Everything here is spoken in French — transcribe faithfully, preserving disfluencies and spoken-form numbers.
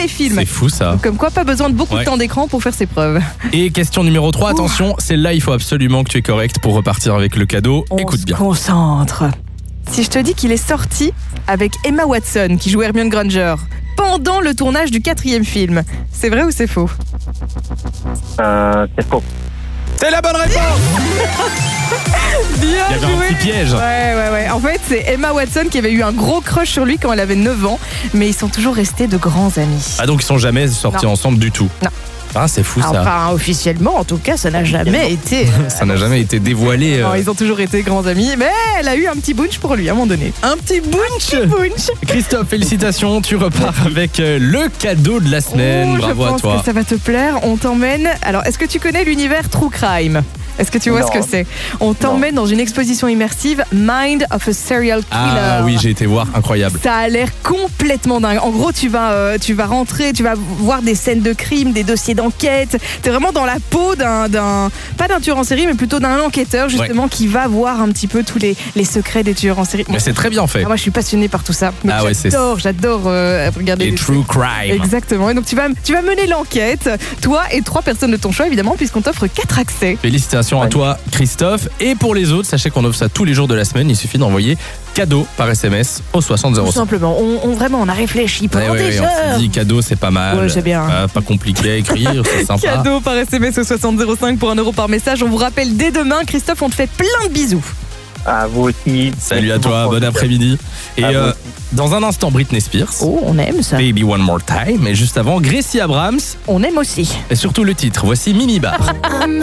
les films. C'est fou ça. Donc, comme quoi, pas besoin de beaucoup Ouais. de temps d'écran pour faire ses preuves. Et question numéro trois, attention, celle-là, il faut absolument que tu es correct pour repartir avec le cadeau. On Écoute se bien. concentre. Si je te dis qu'il est sorti avec Emma Watson, qui joue Hermione Granger, pendant le tournage du quatrième film, c'est vrai ou c'est faux? Euh, c'est faux. C'est la bonne réponse. Bien Il y avait joué. un petit piège. Ouais, ouais, ouais. En fait, c'est Emma Watson qui avait eu un gros crush sur lui quand elle avait neuf ans, mais ils sont toujours restés de grands amis. Ah donc ils sont jamais sortis Non. ensemble du tout. Non. Ah c'est fou ça. Enfin, officiellement, en tout cas, ça n'a jamais été. euh, Ça n'a jamais été dévoilé. Non, euh. ils ont toujours été grands amis, mais elle a eu un petit bunch pour lui à un moment donné. Un petit bunch. Bunch. Christophe, félicitations, tu repars avec euh, le cadeau de la semaine. Oh, Bravo je à pense toi. que ça va te plaire. On t'emmène. Alors, est-ce que tu connais l'univers True Crime? Est-ce que tu vois Non. ce que c'est? On t'emmène dans une exposition immersive Mind of a Serial Killer. Ah oui, j'ai été voir, incroyable. Ça a l'air complètement dingue. En gros, tu vas, euh, tu vas rentrer, tu vas voir des scènes de crime, des dossiers d'enquête. T'es vraiment dans la peau d'un, d'un pas d'un tueur en série, mais plutôt d'un enquêteur justement qui va voir un petit peu tous les, les secrets des tueurs en série. Mais c'est très bien fait. Ah, moi, je suis passionnée par tout ça. Donc, Ah ouais, c'est- j'adore, j'adore euh, regarder Les les true crime. Exactement. Et donc tu vas, tu vas mener l'enquête, toi et trois personnes de ton choix évidemment, puisqu'on t'offre quatre accès. Félicitations à toi, Christophe. Et pour les autres, sachez qu'on offre ça tous les jours de la semaine. Il suffit d'envoyer cadeau par S M S au soixante zéro Tout cinq. simplement. On, on- vraiment, on a réfléchi pendant Ouais, ouais, des ouais, on heures. s'est dit cadeau, c'est pas mal. Ouais, c'est bien. Euh, pas compliqué à écrire, c'est sympa. Cadeau par S M S au soixante zéro cinq pour un euro par message. On vous rappelle dès demain, Christophe, on te fait plein de bisous. À vous aussi. Salut à Merci toi, beaucoup. bon après-midi. Et À vous euh, aussi. dans un instant, Britney Spears. Oh, on aime ça. Baby One More Time. Et juste avant, Gracie Abrams. On aime aussi. Et surtout le titre. Voici Mini Bar.